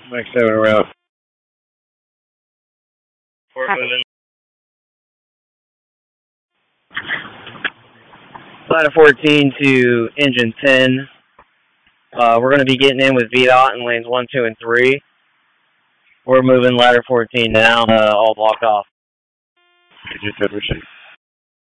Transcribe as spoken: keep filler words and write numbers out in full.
Mike seven around. Four moving. Ladder fourteen to engine ten. Uh, we're going to be getting in with V DOT in lanes one, two, and three. We're moving ladder fourteen now, uh, all blocked off. Did you said we're